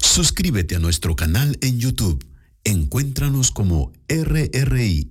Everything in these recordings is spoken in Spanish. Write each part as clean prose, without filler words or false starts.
Suscríbete a nuestro canal en YouTube. Encuéntranos como RRI.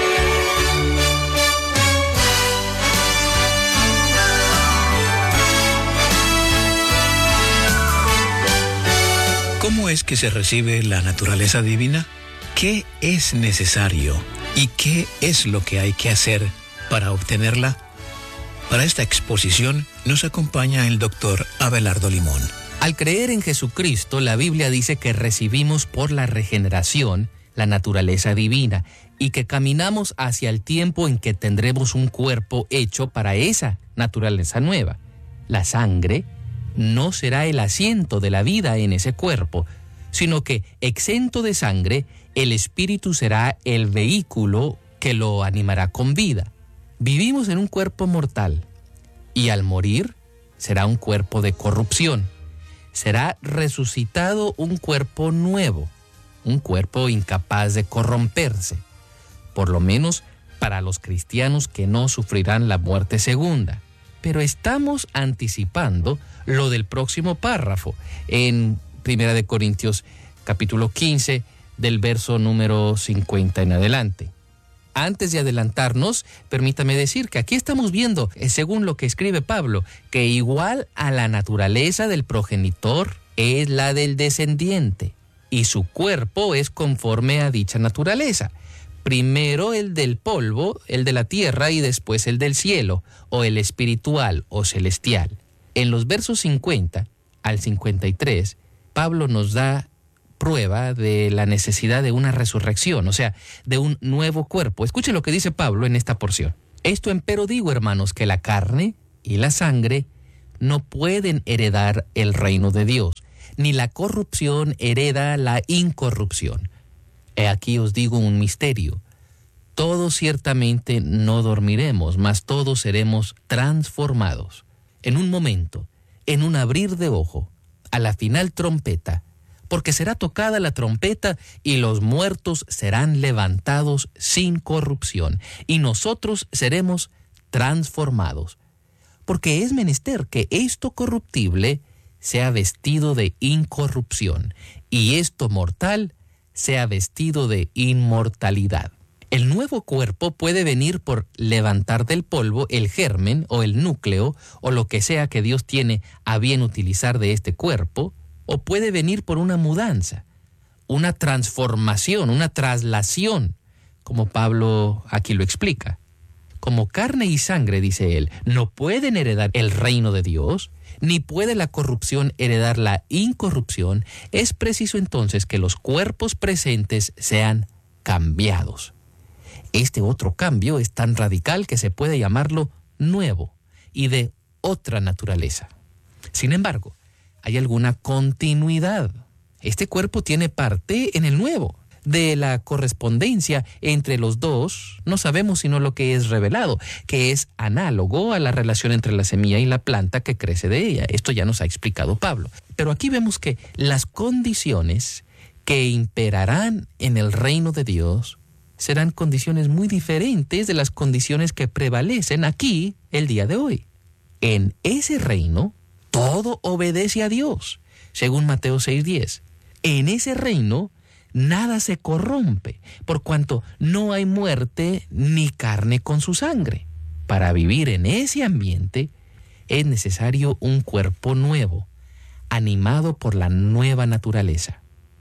¿Cómo es que se recibe la naturaleza divina? ¿Qué es necesario y qué es lo que hay que hacer para obtenerla? Para esta exposición nos acompaña el doctor Abelardo Limón. Al creer en Jesucristo, la Biblia dice que recibimos por la regeneración la naturaleza divina y que caminamos hacia el tiempo en que tendremos un cuerpo hecho para esa naturaleza nueva. La sangre no será el asiento de la vida en ese cuerpo, sino que, exento de sangre, el espíritu será el vehículo que lo animará con vida. Vivimos en un cuerpo mortal y al morir será un cuerpo de corrupción. Será resucitado un cuerpo nuevo, un cuerpo incapaz de corromperse, por lo menos para los cristianos que no sufrirán la muerte segunda. Pero estamos anticipando lo del próximo párrafo en 1 Corintios capítulo 15 del verso número 50 en adelante. Antes de adelantarnos, permítame decir que aquí estamos viendo, según lo que escribe Pablo, que igual a la naturaleza del progenitor es la del descendiente, y su cuerpo es conforme a dicha naturaleza. Primero el del polvo, el de la tierra, y después el del cielo, o el espiritual o celestial. En los versos 50 al 53, Pablo nos da prueba de la necesidad de una resurrección, o sea, de un nuevo cuerpo. Escuche lo que dice Pablo en esta porción. Esto empero digo, hermanos, que la carne y la sangre no pueden heredar el reino de Dios, ni la corrupción hereda la incorrupción. He aquí os digo un misterio. Todos ciertamente no dormiremos, mas todos seremos transformados. En un momento, en un abrir de ojo, a la final trompeta, porque será tocada la trompeta y los muertos serán levantados sin corrupción, y nosotros seremos transformados. Porque es menester que esto corruptible sea vestido de incorrupción, y esto mortal sea vestido de inmortalidad. El nuevo cuerpo puede venir por levantar del polvo el germen o el núcleo o lo que sea que Dios tiene a bien utilizar de este cuerpo, o puede venir por una mudanza, una transformación, una traslación, como Pablo aquí lo explica. Como carne y sangre, dice él, no pueden heredar el reino de Dios, ni puede la corrupción heredar la incorrupción, es preciso entonces que los cuerpos presentes sean cambiados. Este otro cambio es tan radical que se puede llamarlo nuevo y de otra naturaleza. Sin embargo, hay alguna continuidad. Este cuerpo tiene parte en el nuevo. De la correspondencia entre los dos, no sabemos sino lo que es revelado, que es análogo a la relación entre la semilla y la planta que crece de ella. Esto ya nos ha explicado Pablo. Pero aquí vemos que las condiciones que imperarán en el reino de Dios serán condiciones muy diferentes de las condiciones que prevalecen aquí el día de hoy. En ese reino, todo obedece a Dios, según Mateo 6:10. En ese reino, nada se corrompe, por cuanto no hay muerte ni carne con su sangre. Para vivir en ese ambiente, es necesario un cuerpo nuevo, animado por la nueva naturaleza.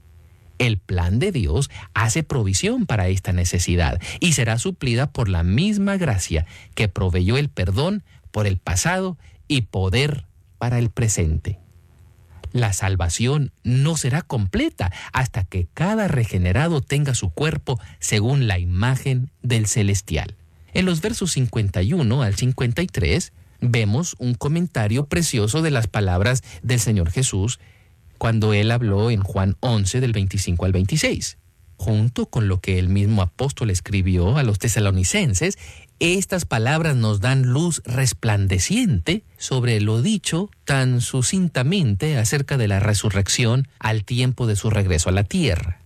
El plan de Dios hace provisión para esta necesidad y será suplida por la misma gracia que proveyó el perdón por el pasado y poder para el presente. La salvación no será completa hasta que cada regenerado tenga su cuerpo según la imagen del celestial. En los versos 51 al 53 vemos un comentario precioso de las palabras del Señor Jesús cuando Él habló en Juan 11 del 25 al 26. Junto con lo que el mismo apóstol escribió a los tesalonicenses, estas palabras nos dan luz resplandeciente sobre lo dicho tan sucintamente acerca de la resurrección al tiempo de su regreso a la tierra.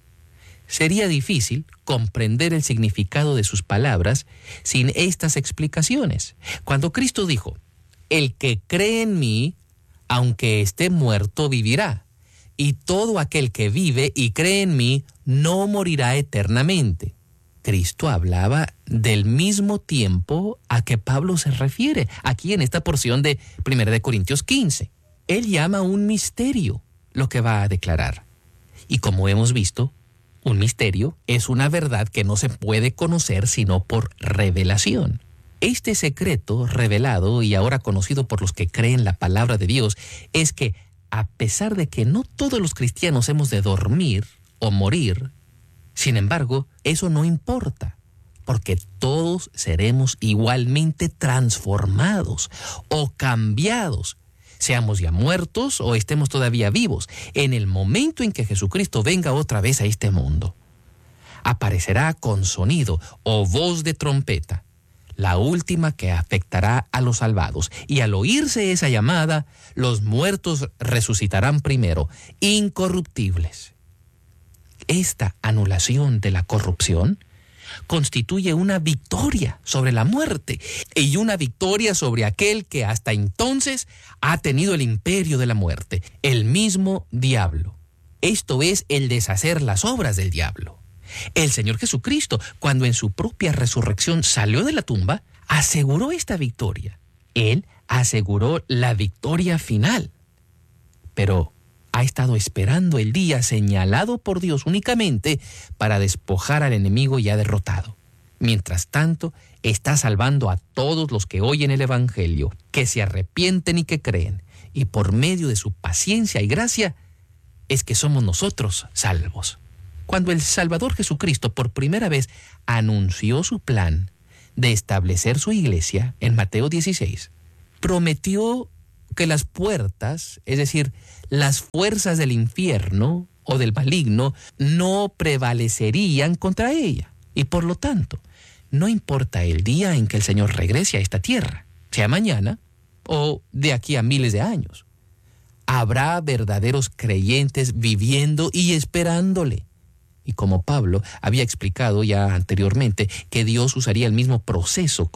Sería difícil comprender el significado de sus palabras sin estas explicaciones. Cuando Cristo dijo, «El que cree en mí, aunque esté muerto, vivirá». y todo aquel que vive y cree en mí no morirá eternamente. Cristo hablaba del mismo tiempo a que Pablo se refiere aquí en esta porción de 1 Corintios 15. Él llama un misterio lo que va a declarar. Y como hemos visto, un misterio es una verdad que no se puede conocer sino por revelación. Este secreto revelado y ahora conocido por los que creen la palabra de Dios es que, a pesar de que no todos los cristianos hemos de dormir o morir, sin embargo, eso no importa, porque todos seremos igualmente transformados o cambiados, seamos ya muertos o estemos todavía vivos, en el momento en que Jesucristo venga otra vez a este mundo. Aparecerá con sonido o voz de trompeta, la última que afectará a los salvados. Y al oírse esa llamada, los muertos resucitarán primero, incorruptibles. Esta anulación de la corrupción constituye una victoria sobre la muerte y una victoria sobre aquel que hasta entonces ha tenido el imperio de la muerte, el mismo diablo. Esto es el deshacer las obras del diablo. El Señor Jesucristo, cuando en su propia resurrección salió de la tumba, aseguró esta victoria. Él aseguró la victoria final. Pero ha estado esperando el día señalado por Dios únicamente para despojar al enemigo ya derrotado. Mientras tanto, está salvando a todos los que oyen el Evangelio, que se arrepienten y que creen. Y por medio de su paciencia y gracia, es que somos nosotros salvos. Cuando el Salvador Jesucristo por primera vez anunció su plan de establecer su iglesia en Mateo 16, prometió que las puertas, es decir, las fuerzas del infierno o del maligno, no prevalecerían contra ella. Y por lo tanto, no importa el día en que el Señor regrese a esta tierra, sea mañana o de aquí a miles de años, habrá verdaderos creyentes viviendo y esperándole. Y como Pablo había explicado ya anteriormente que Dios usaría el mismo proceso